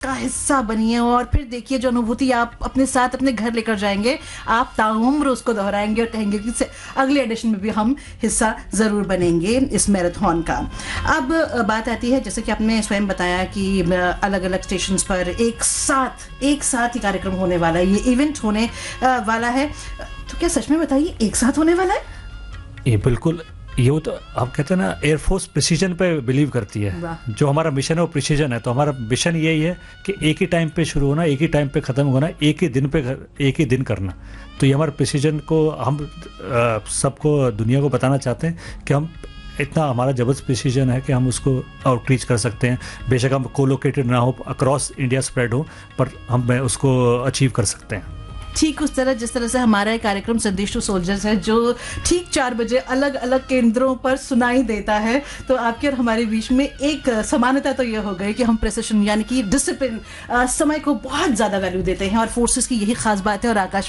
का हिस्सा बनिए और फिर देखिए जो अनुभूति आप अपने साथ अपने घर लेकर जाएंगे, आप ताउम्र उसको दोहराएंगे और कहेंगे कि अगले एडिशन में भी हम हिस्सा ज़रूर बनेंगे इस मैराथन का। अब बात आती है, जैसे कि आपने स्वयं बताया कि अलग अलग स्टेशंस पर एक साथ ही कार्यक्रम होने वाला है, ये इवेंट होने वाला है, तो क्या सच में बताइए एक साथ होने वाला है? ये बिल्कुल, ये तो आप कहते हैं ना, एयरफोर्स प्रिसीजन पे बिलीव करती है। जो हमारा मिशन है वो प्रिसीजन है, तो हमारा मिशन यही है कि एक ही टाइम पे शुरू होना, एक ही टाइम पे ख़त्म होना, एक ही दिन करना। तो ये हमारे प्रिसीजन को हम सबको, दुनिया को बताना चाहते हैं कि हम इतना, हमारा जबरदस्त प्रिसीजन है कि हम उसको आउटरीच कर सकते हैं। बेशक हम कोलोकेटेड ना हो, अक्रॉस इंडिया स्प्रेड हो, पर हम उसको अचीव कर सकते हैं। ठीक उस तरह जिस तरह से हमारा एक कार्यक्रम संदेश टू सोल्जर्स है, जो ठीक 4 बजे अलग अलग केंद्रों पर सुनाई देता है, तो आपके और हमारे बीच में एक समानता तो ये हो गई कि हम प्रिसिशन यानी कि डिसिप्लिन, समय को बहुत ज़्यादा वैल्यू देते हैं और फोर्सेस की यही खास बात है। और आकाश